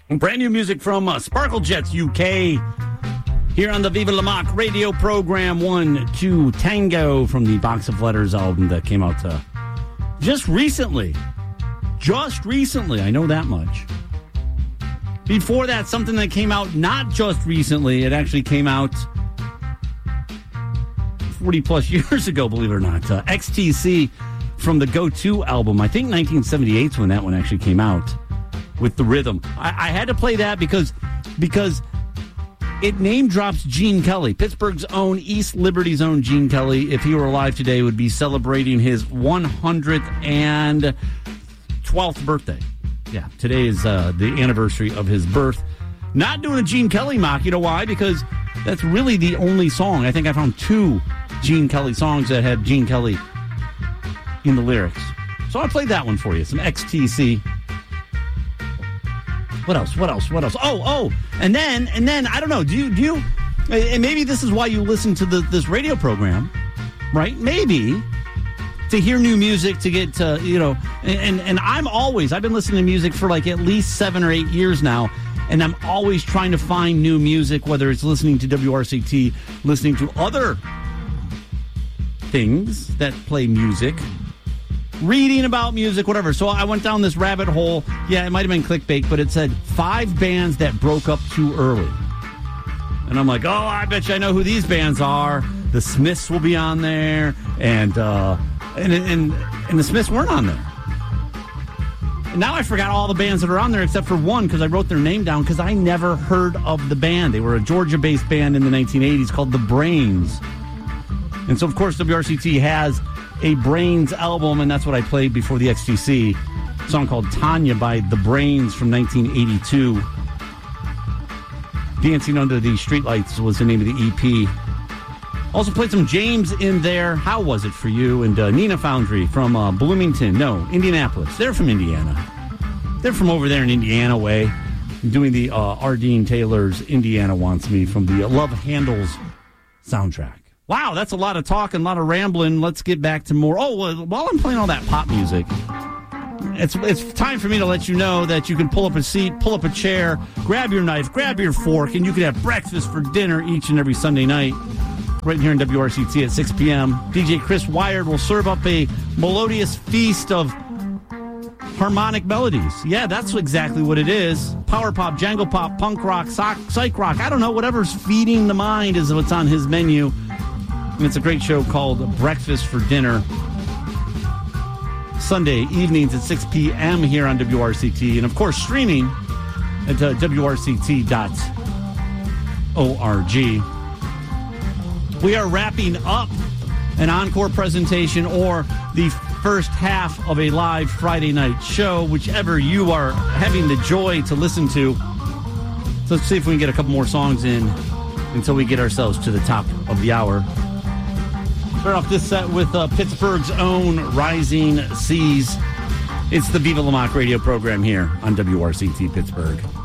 Brand new music from Sparkle Jets UK here on the Viva La Mock radio program. 1, 2, Tango from the Box of Letters album that came out just recently. I know that much. Before that, something that came out not just recently. It actually came out 40 plus years ago, believe it or not. XTC from the Go-To album. I think 1978 is when that one actually came out with The Rhythm. I had to play that because it name drops Gene Kelly, Pittsburgh's own, East Liberty's own Gene Kelly. If he were alive today, would be celebrating his 112th birthday. Yeah, today is the anniversary of his birth. Not doing a Gene Kelly mock. You know why? Because that's really the only song. I think I found 2 Gene Kelly songs that had Gene Kelly in the lyrics. So I played that one for you. Some XTC. What else? Oh, and then I don't know. Do you? And maybe this is why you listen to this radio program, right? Maybe to hear new music, to get to, and I've been listening to music for like at least 7 or 8 years now, and I'm always trying to find new music, whether it's listening to WRCT, listening to other things that play music, reading about music, whatever. So I went down this rabbit hole. Yeah, it might have been clickbait, but it said 5 bands that broke up too early. And I'm like, oh, I bet you I know who these bands are. The Smiths will be on there, and the Smiths weren't on there. And now I forgot all the bands that are on there except for one, because I wrote their name down because I never heard of the band. They were a Georgia-based band in the 1980s called The Brains. And so, of course, WRCT has a Brains album, and that's what I played before the XTC. A song called Tanya by The Brains from 1982. Dancing Under the Streetlights was the name of the EP. Also played some James in there. How Was It For You? And Nina Foundry from Indianapolis. They're from Indiana. They're from over there in Indiana way, doing the Ardeen Taylor's Indiana Wants Me from the Love Handles soundtrack. Wow, that's a lot of talking, a lot of rambling. Let's get back to more. Oh, while I'm playing all that pop music, it's time for me to let you know that you can pull up a seat, pull up a chair, grab your knife, grab your fork, and you can have breakfast for dinner each and every Sunday night right here in WRCT at 6 p.m. DJ Chris Wired will serve up a melodious feast of harmonic melodies. Yeah, that's exactly what it is. Power pop, jangle pop, punk rock, psych rock. I don't know, whatever's feeding the mind is what's on his menu. And it's a great show called Breakfast for Dinner. Sunday evenings at 6 p.m. here on WRCT. And, of course, streaming at WRCT.org. We are wrapping up an encore presentation or the first half of a live Friday night show, whichever you are having the joy to listen to. So let's see if we can get a couple more songs in until we get ourselves to the top of the hour. Start off this set with Pittsburgh's own Rising Seas. It's the Viva La Mock radio program here on WRCT Pittsburgh.